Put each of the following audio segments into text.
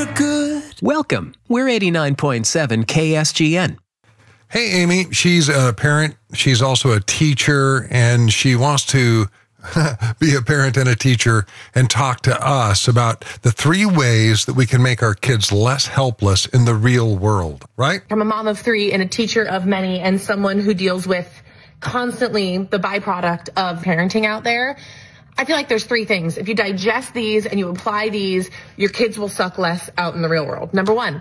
we're good. Welcome. We're 89.7 KSGN. Hey, Amy. She's a parent. She's also a teacher, and she wants to be a parent and a teacher and talk to us about the 3 ways that we can make our kids less helpless in the real world, right? I'm a mom of 3 and a teacher of many and someone who deals with constantly the byproduct of parenting out there. I feel like there's 3 things. If you digest these and you apply these, your kids will suck less out in the real world. Number 1,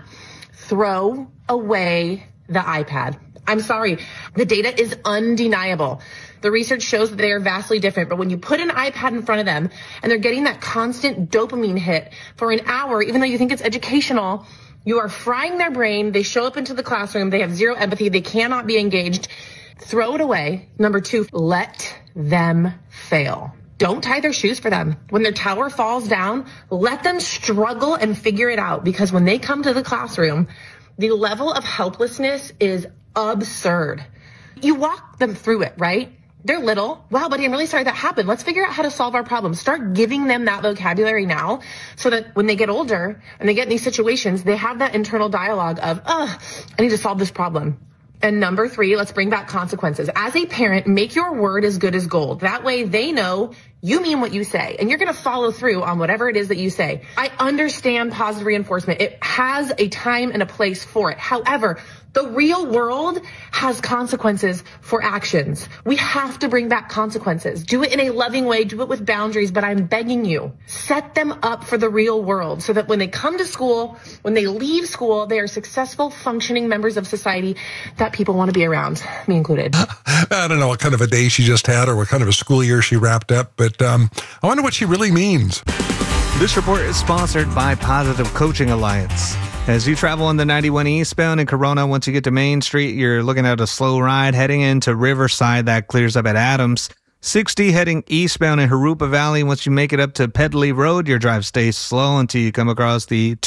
throw away the iPad. I'm sorry. The data is undeniable. The research shows that they are vastly different, but when you put an iPad in front of them and they're getting that constant dopamine hit for an hour, even though you think it's educational, you are frying their brain. They show up into the classroom. They have zero empathy. They cannot be engaged. Throw it away. Number 2, let them fail. Don't tie their shoes for them. When their tower falls down, let them struggle and figure it out, because when they come to the classroom, the level of helplessness is absurd. You walk them through it, right? They're little. Wow, buddy, I'm really sorry that happened. Let's figure out how to solve our problem. Start giving them that vocabulary now so that when they get older and they get in these situations, they have that internal dialogue of, I need to solve this problem. And number 3, let's bring back consequences. As a parent, make your word as good as gold. That way they know you mean what you say, and you're going to follow through on whatever it is that you say. I understand positive reinforcement. It has a time and a place for it. However, the real world has consequences for actions. We have to bring back consequences. Do it in a loving way. Do it with boundaries. But I'm begging you, set them up for the real world so that when they come to school, when they leave school, they are successful, functioning members of society that people want to be around, me included. I don't know what kind of a day she just had or what kind of a school year she wrapped up, but I wonder what she really means. This report is sponsored by Positive Coaching Alliance. As you travel on the 91 eastbound in Corona, once you get to Main Street, you're looking at a slow ride heading into Riverside. That clears up at Adams. 60 heading eastbound in Harupa Valley. Once you make it up to Pedley Road, your drive stays slow until you come across the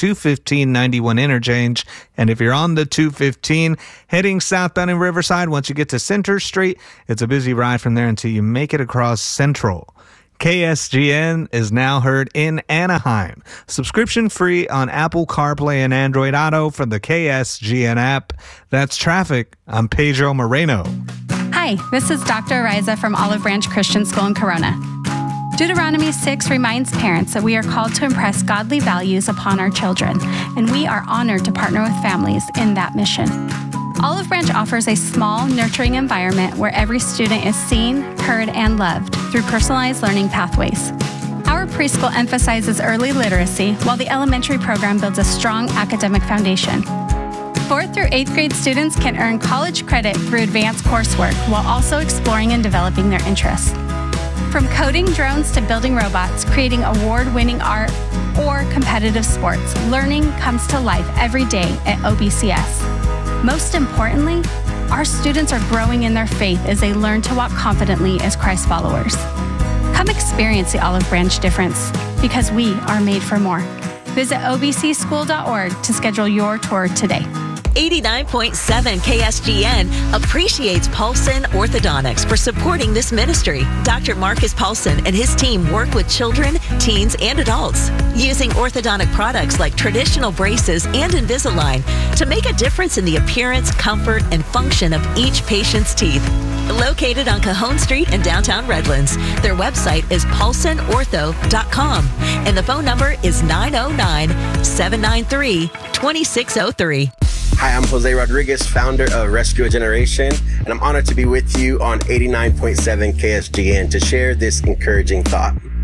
215-91 interchange. And if you're on the 215 heading southbound in Riverside, once you get to Center Street, it's a busy ride from there until you make it across Central. KSGN is now heard in Anaheim. Subscription free on Apple CarPlay and Android Auto from the KSGN app. That's traffic. I'm Pedro Moreno. Hi, this is Dr. Ariza from Olive Branch Christian School in Corona. Deuteronomy 6 reminds parents that we are called to impress godly values upon our children, and we are honored to partner with families in that mission. Olive Branch offers a small, nurturing environment where every student is seen, heard, and loved through personalized learning pathways. Our preschool emphasizes early literacy, while the elementary program builds a strong academic foundation. 4th through 8th grade students can earn college credit through advanced coursework while also exploring and developing their interests. From coding drones to building robots, creating award-winning art, or competitive sports, learning comes to life every day at OBCS. Most importantly, our students are growing in their faith as they learn to walk confidently as Christ followers. Come experience the Olive Branch difference, because we are made for more. Visit obcschool.org to schedule your tour today. 89.7 KSGN appreciates Paulson Orthodontics for supporting this ministry. Dr. Marcus Paulson and his team work with children, teens, and adults using orthodontic products like traditional braces and Invisalign to make a difference in the appearance, comfort, and function of each patient's teeth. Located on Cajon Street in downtown Redlands, their website is paulsonortho.com and the phone number is 909-793-2603. Hi, I'm Jose Rodriguez, founder of Rescue a Generation, and I'm honored to be with you on 89.7 KSGN to share this encouraging thought.